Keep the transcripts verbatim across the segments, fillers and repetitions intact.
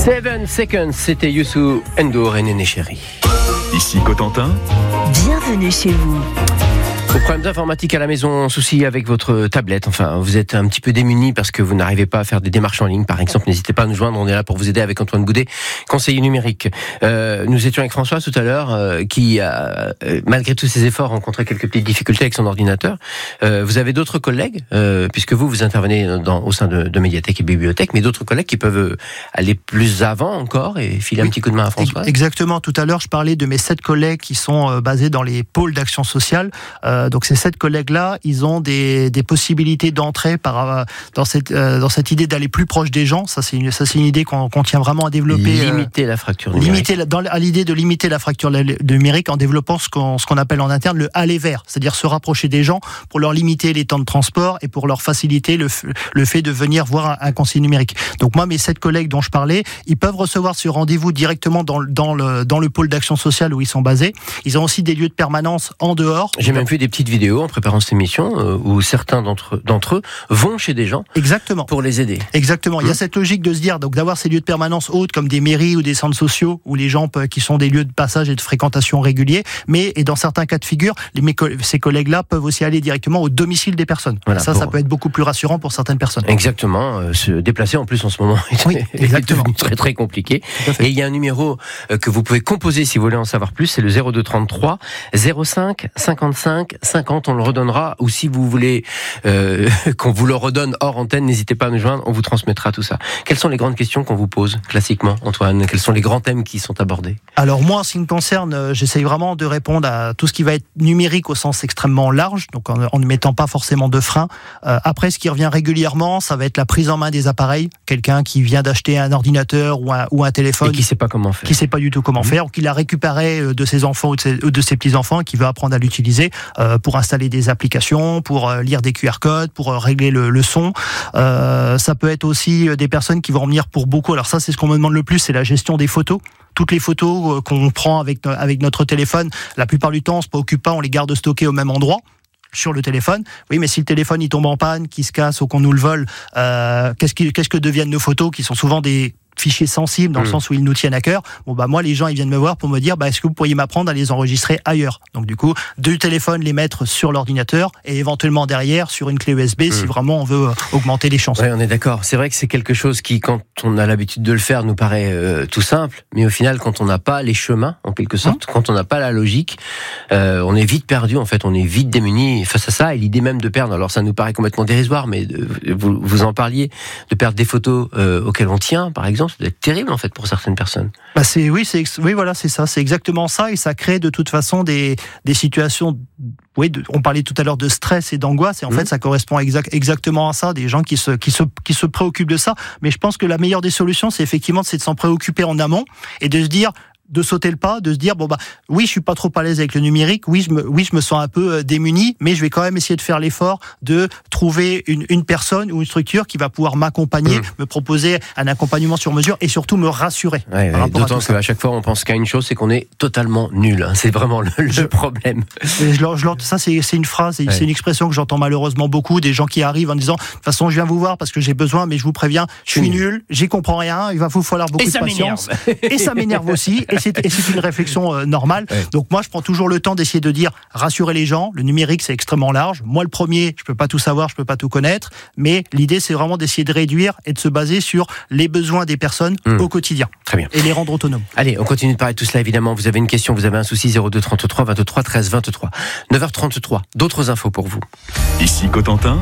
Seven Seconds, c'était Youssou N'Dour et Néné Chéri. Ici Cotentin. Bienvenue chez vous. Vos problèmes informatiques à la maison, soucis avec votre tablette, enfin vous êtes un petit peu démunis parce que vous n'arrivez pas à faire des démarches en ligne par exemple, n'hésitez pas à nous joindre, on est là pour vous aider avec Antoine Goudet, conseiller numérique. Euh, nous étions avec François tout à l'heure euh, qui a euh, malgré tous ses efforts rencontré quelques petites difficultés avec son ordinateur. Euh, vous avez d'autres collègues, euh, puisque vous vous intervenez dans, au sein de, de médiathèques et bibliothèques, mais d'autres collègues qui peuvent aller plus avant encore et filer oui, un petit coup de main à François. Exactement, tout à l'heure je parlais de mes sept collègues qui sont euh, basés dans les pôles d'action sociale. Euh, Donc ces sept collègues-là, ils ont des, des possibilités d'entrer par, dans, cette, euh, dans cette idée d'aller plus proche des gens. Ça, c'est une, ça, c'est une idée qu'on, qu'on tient vraiment à développer. Limiter euh, la fracture numérique. Limiter la, dans, à l'idée de limiter la fracture numérique en développant ce qu'on, ce qu'on appelle en interne le aller vers, c'est-à-dire se rapprocher des gens pour leur limiter les temps de transport et pour leur faciliter le, le fait de venir voir un, un conseiller numérique. Donc moi, mes sept collègues dont je parlais, ils peuvent recevoir ce rendez-vous directement dans, dans, le, dans le pôle d'action sociale où ils sont basés. Ils ont aussi des lieux de permanence en dehors. J'ai même vu des petites vidéos en préparant cette émission euh, où certains d'entre, d'entre eux vont chez des gens. Exactement. Pour les aider. Exactement. Mmh. Il y a cette logique de se dire, donc d'avoir ces lieux de permanence hautes comme des mairies ou des centres sociaux où les gens peuvent, qui sont des lieux de passage et de fréquentation réguliers, mais et dans certains cas de figure, les, mes, ces collègues-là peuvent aussi aller directement au domicile des personnes. Voilà, ça, pour... ça peut être beaucoup plus rassurant pour certaines personnes. Exactement. Euh, se déplacer en plus en ce moment oui, est devenu très très compliqué. Et il y a un numéro euh, que vous pouvez composer si vous voulez en savoir plus, c'est le zéro deux trente-trois zéro cinq cinquante-cinq cinquante. On le redonnera, ou si vous voulez euh, qu'on vous le redonne hors antenne, n'hésitez pas à nous joindre, on vous transmettra tout ça. Quelles sont les grandes questions qu'on vous pose classiquement, Antoine ? Quels sont les grands thèmes qui sont abordés ? Alors moi, en ce qui me concerne, euh, j'essaye vraiment de répondre à tout ce qui va être numérique au sens extrêmement large, donc en, en ne mettant pas forcément de frein. Euh, après, ce qui revient régulièrement, ça va être la prise en main des appareils. Quelqu'un qui vient d'acheter un ordinateur ou un, ou un téléphone. Et qui ne sait pas comment faire. Qui ne sait pas du tout comment mmh. faire, ou qui l'a récupéré de ses enfants ou de ses, ou de ses petits-enfants et qui veut apprendre à l'utiliser euh, pour installer des applications, pour euh, lire des Q R codes, pour euh, régler le, le son. Euh, ça peut être aussi des personnes qui vont venir pour beaucoup. Alors ça, c'est ce qu'on me demande le plus, c'est la gestion des photos. Toutes les photos qu'on prend avec, avec notre téléphone, la plupart du temps, on ne se préoccupe pas, on les garde stockées au même endroit. Sur le téléphone, oui, mais si le téléphone il tombe en panne, qu'il se casse ou qu'on nous le vole, euh, qu'est-ce, qui, qu'est-ce que deviennent nos photos qui sont souvent des fichiers sensibles dans mmh. le sens où ils nous tiennent à cœur. Bon bah moi les gens ils viennent me voir pour me dire bah est-ce que vous pourriez m'apprendre à les enregistrer ailleurs. Donc du coup du téléphone les mettre sur l'ordinateur et éventuellement derrière sur une clé U S B mmh. si vraiment on veut augmenter les chances. Oui, on est d'accord. C'est vrai que c'est quelque chose qui quand on a l'habitude de le faire nous paraît euh, tout simple, mais au final quand on n'a pas les chemins en quelque sorte, mmh. quand on n'a pas la logique, euh, on est vite perdu en fait, on est vite démuni face à ça et l'idée même de perdre. Alors ça nous paraît complètement dérisoire, mais de, vous vous en parliez de perdre des photos euh, auxquelles on tient par exemple. Ça doit être terrible en fait pour certaines personnes. Bah c'est oui, c'est oui voilà, c'est ça, c'est exactement ça et ça crée de toute façon des des situations. Oui, de, on parlait tout à l'heure de stress et d'angoisse et en mmh. fait ça correspond exact, exactement à ça, des gens qui se qui se qui se préoccupent de ça. Mais je pense que la meilleure des solutions, c'est effectivement c'est de s'en préoccuper en amont et de se dire. De sauter le pas, de se dire bon bah oui je suis pas trop à l'aise avec le numérique, oui je me oui je me sens un peu démuni, mais je vais quand même essayer de faire l'effort de trouver une une personne ou une structure qui va pouvoir m'accompagner, mmh. me proposer un accompagnement sur mesure et surtout me rassurer. Ouais, ouais, d'autant qu'à chaque fois on pense qu'à une chose, c'est qu'on est totalement nul. Hein. C'est vraiment le, le je, problème. Je leur, je leur, ça c'est c'est une phrase, c'est, ouais. c'est une expression que j'entends malheureusement beaucoup, des gens qui arrivent en disant de toute façon je viens vous voir parce que j'ai besoin, mais je vous préviens, je suis nul, nul j'y comprends rien, il va vous falloir beaucoup et de patience m'énerve. Et ça m'énerve aussi. Et c'est, et c'est une réflexion euh, normale. Ouais. Donc moi, je prends toujours le temps d'essayer de dire, rassurer les gens. Le numérique, c'est extrêmement large. Moi, le premier, je peux pas tout savoir, je peux pas tout connaître. Mais l'idée, c'est vraiment d'essayer de réduire et de se baser sur les besoins des personnes mmh. au quotidien. Très bien. Et les rendre autonomes. Allez, on continue de parler de tout cela, évidemment. Vous avez une question, vous avez un souci, zéro deux trente-trois vingt-trois treize vingt-trois. neuf heures trente-trois. D'autres infos pour vous. Ici Cotentin.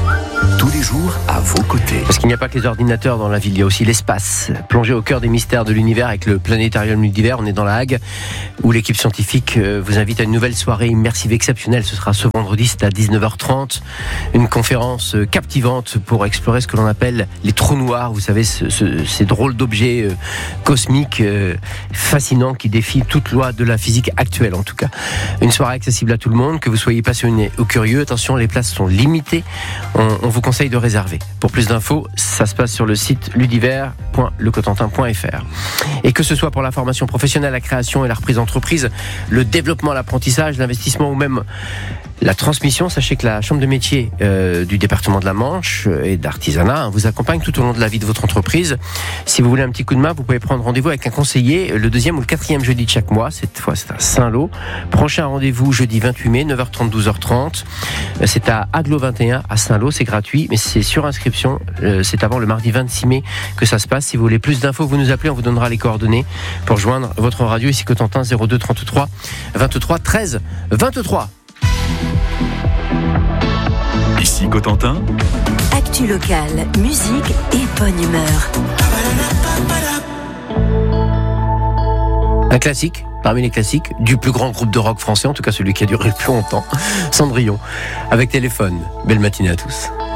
Tous les jours à vos côtés. Parce qu'il n'y a pas que les ordinateurs dans la ville, il y a aussi l'espace. Plongé au cœur des mystères de l'univers avec le Planétarium Ludivers, on est dans la Hague, où l'équipe scientifique vous invite à une nouvelle soirée immersive exceptionnelle. Ce sera ce vendredi, c'est à dix-neuf heures trente. Une conférence captivante pour explorer ce que l'on appelle les trous noirs. Vous savez, ce, ce, ces drôles d'objets cosmiques fascinants qui défient toute loi de la physique actuelle, en tout cas. Une soirée accessible à tout le monde, que vous soyez passionné ou curieux. Attention, les places sont limitées. On, on vous conseille de réserver. Pour plus d'infos, ça se passe sur le site ludiver point le cotentin point f r. Et que ce soit pour la formation professionnelle, la création et la reprise d'entreprise, le développement, l'apprentissage, l'investissement ou même la transmission, sachez que la Chambre de métier euh, du département de la Manche et d'artisanat hein, vous accompagne tout au long de la vie de votre entreprise. Si vous voulez un petit coup de main, vous pouvez prendre rendez-vous avec un conseiller le deuxième ou le quatrième jeudi de chaque mois. Cette fois, c'est à Saint-Lô. Prochain rendez-vous jeudi vingt-huit mai, neuf heures trente, douze heures trente. C'est à Aglo vingt et un à Saint-Lô. C'est gratuit, mais c'est sur inscription. Euh, c'est avant le mardi vingt-six mai que ça se passe. Si vous voulez plus d'infos, vous nous appelez. On vous donnera les coordonnées pour joindre votre radio ici Cotentin zéro deux trente-trois vingt-trois treize vingt-trois. Ici Cotentin. Actu locale, musique et bonne humeur. Un classique, parmi les classiques, du plus grand groupe de rock français, en tout cas celui qui a duré le plus longtemps, Cendrillon, avec Téléphone. Belle matinée à tous.